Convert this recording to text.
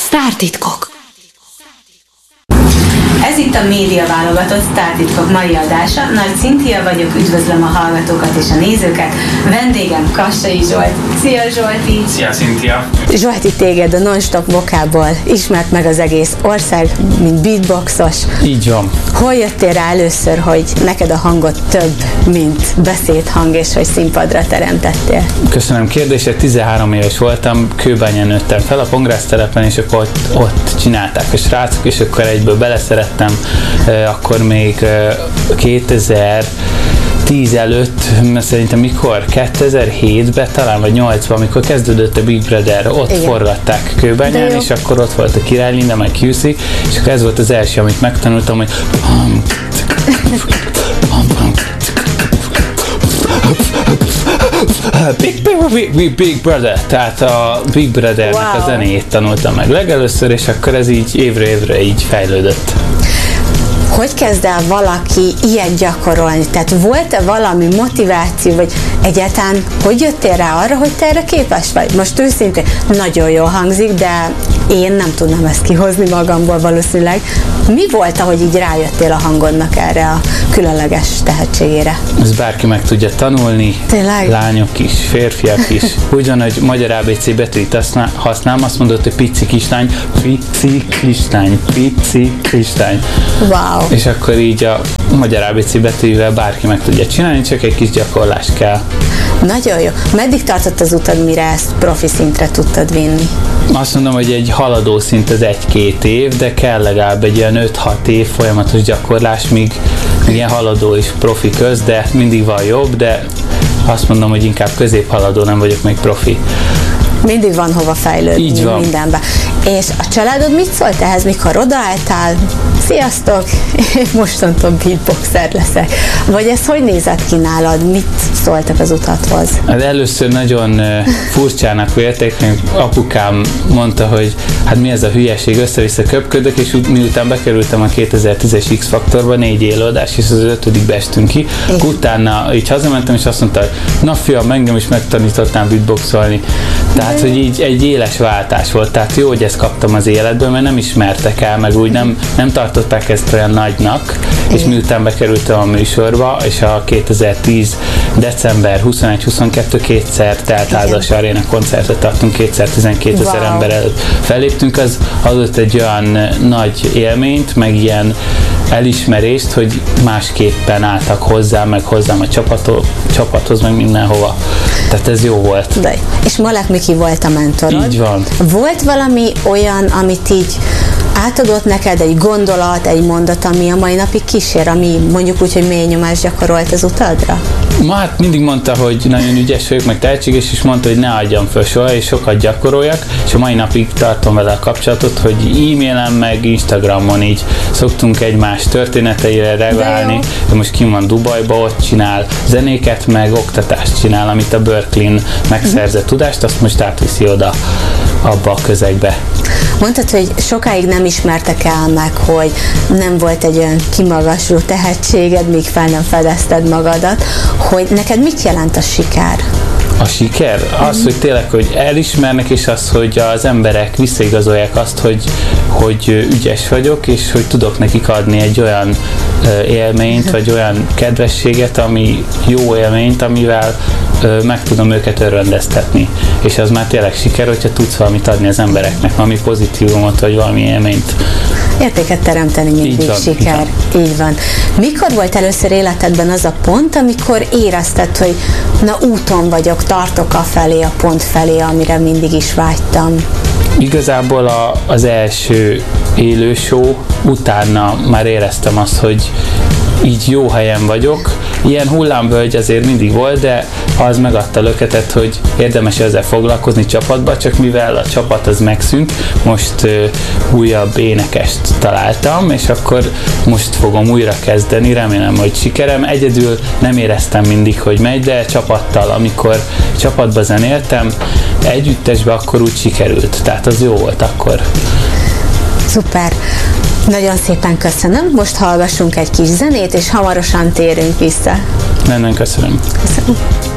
Sztártitkok. Ez itt a média válogatott Sztártitkok mai adása. Nagy Cintia vagyok, üdvözlöm a hallgatókat és a nézőket. Vendégem Kassai Zsolt. Szia Zsolti! Szia Cintia! Zsolti, téged a Non-Stop vokából ismert meg az egész ország, mint beatboxos. Így van. Hol jöttél rá először, hogy neked a hangod több, mint beszédhang, és hogy színpadra teremtettél? Köszönöm kérdését. 13 éves voltam, Kőbányán nőttem fel a Pongrásztelepen, és akkor ott csinálták a srácok, és akkor egyből beleszerettem. Akkor még 2010 előtt, szerintem mikor? 2007-ben talán, vagy 8-ban, amikor kezdődött a Big Brother, ott igen, forgatták Kőbányán, és akkor ott volt a Király Linda, meg QC, és akkor ez volt az első, amit megtanultam, hogy Big Brother, tehát a Big Brothernek a zenéjét tanultam meg legelőször, és akkor ez így évre így fejlődött. Hogy kezd el valaki ilyet gyakorolni? Tehát volt-e valami motiváció, vagy egyáltalán hogy jöttél rá arra, hogy te erre képes vagy? Most őszintén nagyon jól hangzik, de én nem tudnám ezt kihozni magamból valószínűleg. Mi volt, ahogy így rájöttél a hangodnak erre a különleges tehetségére? Ez bárki meg tudja tanulni. Tényleg? Lányok is, férfiak is. Ugyanúgy magyar ABC betűt használom, azt mondod, hogy pici kislány, pici kislány, pici kislány. Wow. És akkor így a magyar ABC betűvel bárki meg tudja csinálni, csak egy kis gyakorlás kell. Nagyon jó. Meddig tartott az utad, mire ezt profi szintre tudtad vinni? Azt mondom, hogy egy haladó szint az 1-2 év, de kell legalább egy olyan 5-6 év folyamatos gyakorlás, míg ilyen haladó is profi köz, de mindig van jobb, de azt mondom, hogy inkább középhaladó, nem vagyok még profi. Mindig van hova fejlődni mindenben. És a családod mit szólt ehhez, mikor odaálltál? Sziasztok, én mostantól beatboxer leszek. Vagy ez hogy nézett ki nálad? Mit szóltak az utathoz? Hát először nagyon furcsának vélték, apukám mondta, hogy hát mi ez a hülyeség, össze-vissza köpködök, és miután bekerültem a 2010-es X-faktorba, 4 élőadás, és az 5-be estünk ki, utána így hazamentem, és azt mondta, hogy na fiam, engem is megtanítottál beatboxolni. Tehát, hogy így egy éles váltás volt. Tehát jó, hogy ezt kaptam az életből, mert nem ismertek el, meg úgy nem tartották ezt olyan nagynak, és miután bekerültem a műsorba, és a 2010 december 21-22 kétszer teltházas aréna koncertet tartunk, kétszer 12 000 ember előtt felléptünk, az adott egy olyan nagy élményt, meg ilyen elismerést, hogy másképpen álltak hozzám, meg hozzám a csapathoz, meg mindenhova. Tehát ez jó volt. De. És Malek Miki volt a mentorod. Így van. Volt valami olyan, amit így átadott neked, egy gondolat, egy mondat, ami a mai napig kísér, ami mondjuk úgy, hogy mély nyomást gyakorolt az utadra? Hát mindig mondta, hogy nagyon ügyes vagyok, meg tehetséges, és mondta, hogy ne adjam föl soha, és sokat gyakoroljak, és a mai napig tartom vele a kapcsolatot, hogy e-mailen, meg Instagramon így szoktunk egymás történeteire reagálni. Most kim van Dubajba, ott csinál zenéket, meg oktatást csinál, amit a Berkeley-n megszerzett tudást, azt most átviszi oda abba a közegbe. Mondtad, hogy sokáig nem ismertek el meg, hogy nem volt egy olyan kimagasló tehetséged, míg fel nem fedezted magadat, hogy neked mit jelent a siker? A siker? Az, hogy tényleg, hogy elismernek, és az, hogy az emberek visszaigazolják azt, hogy ügyes vagyok, és hogy tudok nekik adni egy olyan élményt, vagy olyan kedvességet, ami jó élményt, amivel meg tudom őket örvendeztetni. És az már tényleg siker, hogyha tudsz valamit adni az embereknek, valami pozitívumot, vagy valami élményt. Értéket teremteni mindig siker. Így van. Mikor volt először életedben az a pont, amikor érezted, hogy na úton vagyok, tartok afelé, a pont felé, amire mindig is vágytam? Igazából az első élő show utána már éreztem azt, hogy így jó helyen vagyok. Ilyen hullámvölgy azért mindig volt, de az megadta löketet, hogy érdemes ezzel foglalkozni csapatba, csak mivel a csapat az megszűnt, most újabb énekest találtam, és akkor most fogom újra kezdeni, remélem, hogy sikerem. Egyedül nem éreztem mindig, hogy megy, de csapattal, amikor csapatba zenéltem, együttesbe, akkor úgy sikerült. Tehát az jó volt akkor. Szuper! Nagyon szépen köszönöm, most hallgassunk egy kis zenét, és hamarosan térünk vissza. Nagyon köszönöm. Köszönöm.